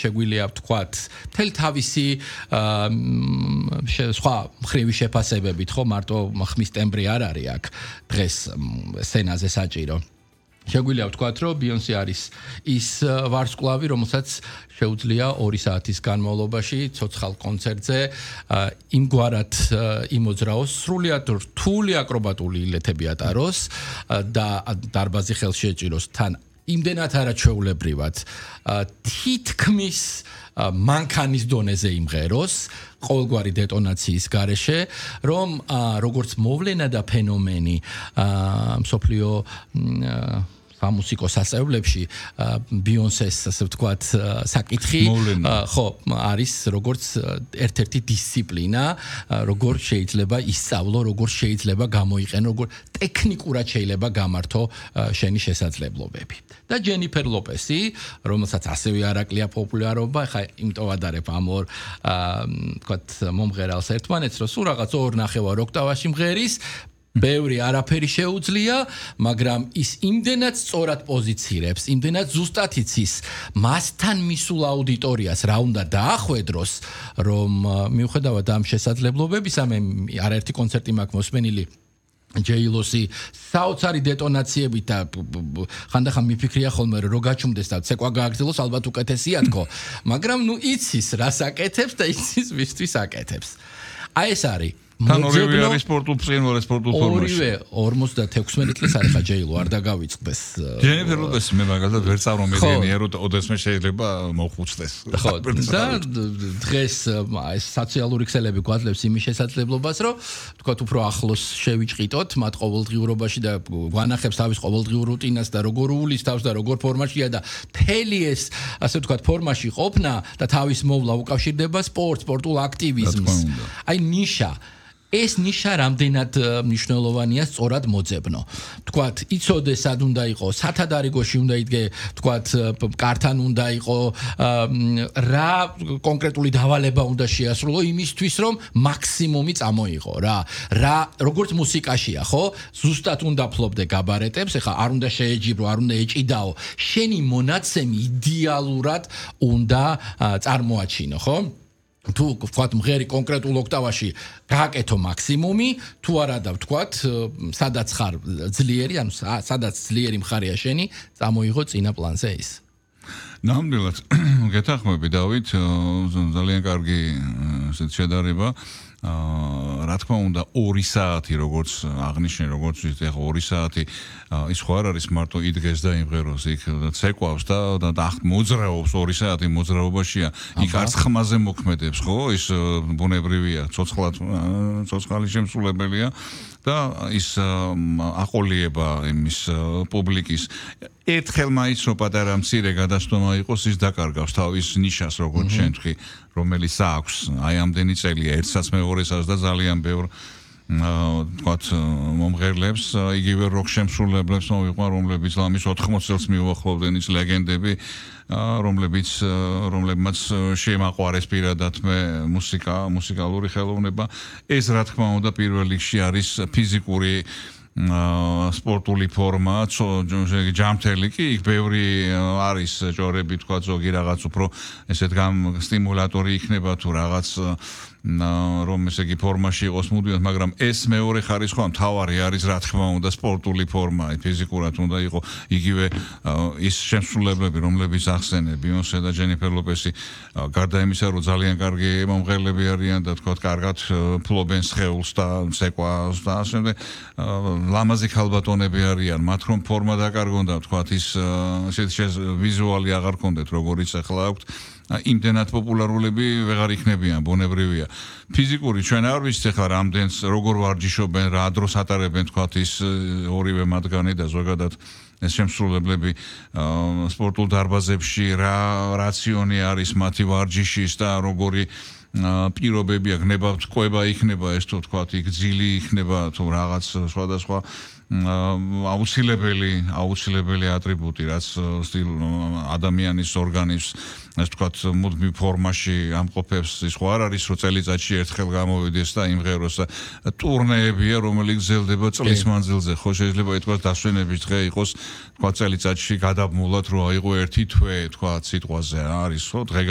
შეგვიძლია ვთქვათ, მთელი თავისი სხვა მხრივი შეფასებებით, ხო, მარტო ხმის ტემბრი არ არის აქ დღეს სცენაზე საჭირო. შეგვიძლია ვთქვათ, რომ ბიონსე არის ის ვარსკვლავი, რომელსაც შეუძლია 2 საათის განმავლობაში ცოცხალ კონცერტზე იმგვარად იმოძრაოს, სრულიად რთული აკრობატული ილეთები ატაროს და დარბაზი ხელში ეჭიროს თან იმდენად არაჩვეულებრივად თითქმის მანქანის დონეზე იმღეროს ყოველგვარი დეტონაციის გარეშე, რომ როგორც მოვლენა და ფენომენი მსოფლიო სამუსიკო სასწავლებლებში ბიონსეს ასე ვთქვათ საკითხი ხო არის როგორც ერთ-ერთი დისციპლინა, როგორ შეიძლება ისწავლო, როგორ შეიძლება გამოიყენო, როგორ ტექნიკურად შეიძლება გამართო შენი შესაძლებლობები. და ჯენიფერ ლოპესი, რომელსაც ასევე არ აკლია პოპულარობა, ხა იმიტომ ვადარებ ამ ორ ვთქვათ მომღერალს ერთმანეთს, რომ სულ რაღაც 2.5 ოქტავაში მღერის ბევრი არაფერი შეუძლია, მაგრამ ის იმდენად სწორად პოზიცირებს, იმდენად ზუსტად იცის მასთან მისულ აუდიტორიას რა უნდა დაახვედროს, რომ მიუხედავად ამ შესაძლებლობებისა, მე არაერთი კონცერტი მაქვს მოსმენილი ჯეილოსი საოცარი დეტონაციებით და ხანდახან მიფიქრია ხოლმე რომ გაჩუმდეს და ცეკვა გააგრძელოს, ალბათ უკეთესია თქო, მაგრამ ნუ იცის რას აკეთებს და იცის ვისთვის აკეთებს. აი ეს არის თან ორივე არის სპორტულ ბრწყინვალე სპორტულ ფორმაში. ორივე 56 წლის არის ხა ჯეილო არ დაგავიწყდეს. ჯენიფერ ლოპესი მე მაგალითად ვერ წარომედენია რომ ოდესმე შეიძლება მოხუცდეს. ხო და დღეს ეს სოციალური ქსელები გვაძლევს იმის შესაძლებლობას რომ თქვათ უფრო ახლოს შევიჭყიტოთ მათ ყოველდღიურობაში და გვანახებს თავის ყოველდღიურ რუტინას და როგორ უulis თავს და როგორ ფორმაშია და მთელი ეს ასე ვთქვათ ფორმაში ყოფნა და თავის მოვლა უკავშირდება სპორტს, სპორტულ აქტივიზმს. აი ნიშა ეს ნიშა რამდენად მნიშვნელოვანია სწორად მოძებნო. თქვათ, იცოდე სად უნდა იყოს, სათადარიგოში უნდა იდგე, თქვათ, კართან უნდა იყო, რა კონკრეტული დავალება უნდა შეასრულო იმისთვის, რომ მაქსიმუმი წამოიღო, რა. როგორც მუსიკაშია, ხო? ზუსტად უნდა ფლობდე გაბარეტებს, ეხლა არ უნდა შეეჯიბრო, არ უნდა ეჭიდაო. შენი მონაცემი იდეალურად უნდა წარმოაჩინო, ხო? თუ ვთქვათ მღერი კონკრეტულ ოქტავაში გააკეთო მაქსიმუმი, თუ არა და ვთქვათ სადაც ხარ ძლიერი, ანუ სადაც ძლიერი მხარეა შენი, წამოიღო წინა პლანზე ის. ნამდვილად გეთანხმები დავით, ძალიან კარგი შედარება. რა თქმა უნდა 2 საათი როგორც აღნიშნე, როგორც ვიცით, ეხლა 2 საათი ის ხო არ არის მარტო იდგეს და იმღეროს, იქ ცეკვავს და მოძრაობს 2 საათი მოძრაობაშია, იქ არც ხმაზე მოქმედებს, ხო? ის ბუნებრივია, ცოცხალი შემსრულებელია და ის აყოლიება იმის პუბლიკის ერთხელ მაინც რო პატარა მცირე გადასტომა იყოს, ის დაკარგავს თავის ნიშას, როგორც შენ თქვი, რომელიც აქვს აი ამდენი წელია, ერთსაც მეორესაც და ძალიან ბევრ თქვათ მომღერლებს, იგივე როკ შემსრულებლებს მოვიყვან, რომლებიც ლამის 80 წელს მიუახლოვდნენ ის ლეგენდები, რომლებმაც შემაყვარეს პირადად მე მუსიკალური ხელოვნება. ეს რა თქმა უნდა პირველ რიგში არის ფიზიკური სპორტული ფორმა, ჯამთელი კი, იქ ბევრი არის ჯორები, თქვა ზოგი რაღაც უფრო ესეთ სტიმულატორი იქნება თუ რაღაც რომ ესე იგი ფორმაში იყოს მუდმივად, მაგრამ ეს მეორე ხარისხი მთავარი არის რა თქმა უნდა სპორტული ფორმა, ფიზიკურად უნდა იყოს იგივე ის შემსრულებლები, რომლებიც ახსენე ბიონსე და ჯენიფერ ლოპესი, გარდა იმისა, რომ ძალიან კარგი მომღერლები არიან და თქვა კარგად ფლობენ სხეულს და ცეკვას და ასე შემდეგ, ლამაზი ქალბატონები არიან, მათ რომ ფორმა დაკარგონ და თქვა ის ვიზუალი აღარ ქონდეთ, როგორიც ახლა აქვთ. იმდენად პოპულარულები ვეღარ იქნებიან, ბუნებრივია. ფიზიკური ჩვენ არ ვიცით ახლა რამდენს როგორ ვარჯიშობენ, რა დროს ატარებენ თქვათ ის ორივე მათგანი და ზოგადად ეს შემსრულებლები სპორტულ დარბაზებში რა რაციონი არის მათი ვარჯიშის და როგორი პირობები აქვს, ნება თყვება იქნება ეს თუ თქვათ იქ ძილი იქნება თუ რაღაც სხვადასხვა აუცილებელი ატრიბუტი, რაც ადამიანის ორგანიზმს ეს თქვათ მუდმივ ფორმაში ამყოფებს, ის ხო არ არის რომ წელიწადში ერთხელ გამოვიდეს და იმღეროს და ტურნეებია, რომელიც გრძელდება წლის მანძილზე, ხო შეიძლება ითქვას დასვენების დღე იყოს, თქვათ წელიწადში გადაბმულად რომ აიღო ერთი თვე, თქვათ სიტყვაზე არის ხო დღე